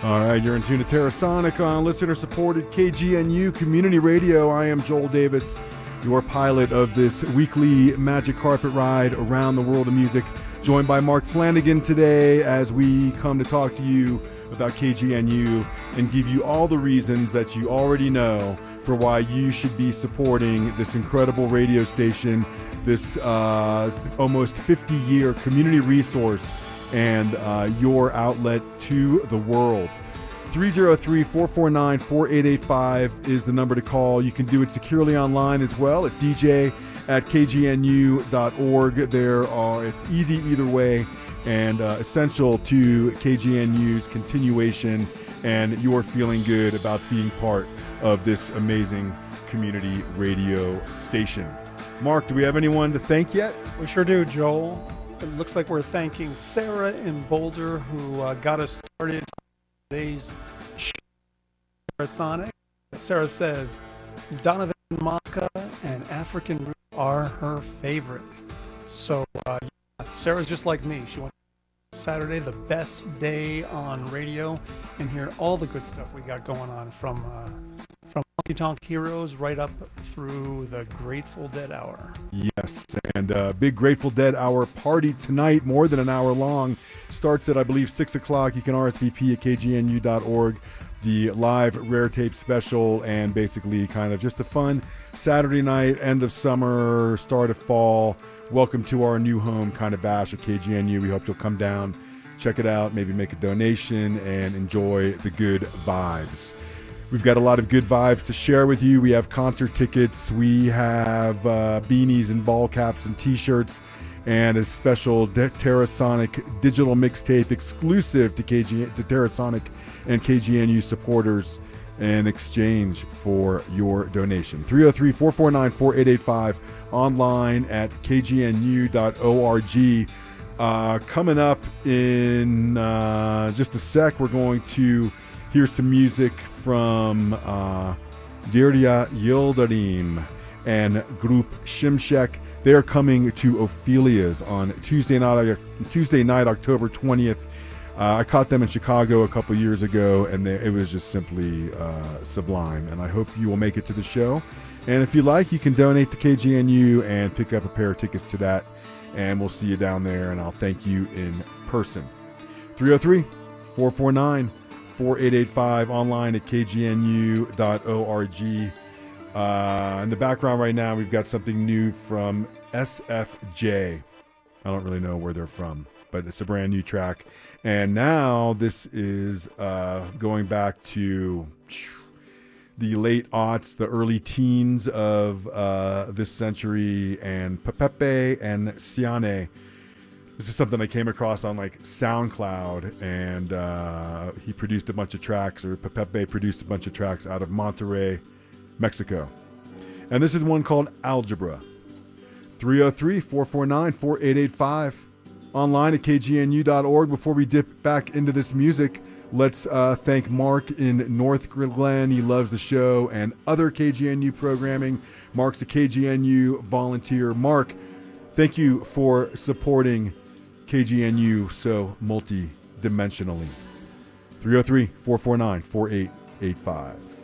All right, you're in tune to Terrasonic on listener-supported KGNU Community Radio. I am Joel Davis, your pilot of this weekly magic carpet ride around the world of music, joined by Mark Flanagan today as we come to talk to you about KGNU and give you all the reasons that you already know for why you should be supporting this incredible radio station, this almost 50-year community resource and your outlet to the world. 303-449-4885 is the number to call. You can do it securely online as well at dj@kgnu.org. It's easy either way and essential to KGNU's continuation and your feeling good about being part of this amazing community radio station. Mark, do we have anyone to thank yet? We sure do, Joel. It looks like we're thanking Sarah in Boulder, who got us started on today's Sonic. Sarah says Donovan Maka and African Root are her favorite. So Sarah's just like me. She wants Saturday, the best day on radio, and hear all the good stuff we got going on from Honky Tonk Heroes right up through the Grateful Dead Hour. Yes, and big Grateful Dead Hour party tonight, more than an hour long. Starts at, I believe, 6 o'clock. You can RSVP at kgnu.org. The live rare tape special, and basically kind of just a fun Saturday night, end of summer, start of fall, welcome to our new home kind of bash at KGNU. We hope you'll come down, check it out, maybe make a donation, and enjoy the good vibes. We've got a lot of good vibes to share with you. We have concert tickets. We have beanies and ball caps and T-shirts, and a special Terrasonic digital mixtape exclusive to Terrasonic and KGNU supporters in exchange for your donation. 303-449-4885, online at kgnu.org. Coming up in just a sec, we're going to hear some music from Dirya Yildirim and Group Shimshek. They're coming to Ophelia's on Tuesday night, October 20th. I caught them in Chicago a couple years ago, and it was just simply sublime. And I hope you will make it to the show. And if you like, you can donate to KGNU and pick up a pair of tickets to that. And we'll see you down there, and I'll thank you in person. 303-449-4885, online at kgnu.org. In the background right now, we've got something new from SFJ. I don't really know where they're from, but it's a brand new track. And now this is going back to the late aughts, the early teens of this century, and Pepe and Siane. This is something I came across on like SoundCloud, and he produced a bunch of tracks, or Pepe produced a bunch of tracks out of Monterrey, Mexico. And this is one called Algebra. 303-449-4885. Online at kgnu.org. Before we dip back into this music, let's thank Mark in North Glen. He loves the show and other KGNU programming. Mark's a KGNU volunteer. Mark, thank you for supporting KGNU so multi-dimensionally. 303-449-4885.